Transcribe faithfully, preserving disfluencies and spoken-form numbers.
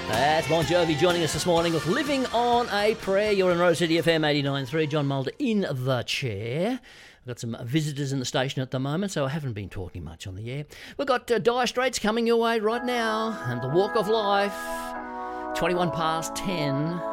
That's Bon Jovi joining us this morning with Living on a Prayer. You're in Rose City F M eighty-nine point three. John Mulder in the chair. I've got some visitors in the station at the moment, so I haven't been talking much on the air. We've got uh, Dire Straits coming your way right now, and The Walk of Life, twenty-one past ten.